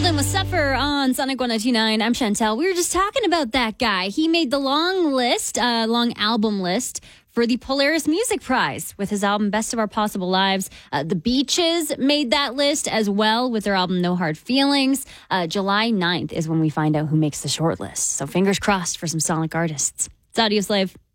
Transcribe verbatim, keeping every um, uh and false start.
Golden with Suffer on Sonic one oh two nine. I'm Chantel. We were just talking about that guy. He made the long list, uh, long album list for the Polaris Music Prize with his album Best of Our Possible Lives. Uh, the Beaches made that list as well with their album No Hard Feelings. Uh, July ninth is when we find out who makes the short list. So fingers crossed for some Sonic artists. It's Audio Slave.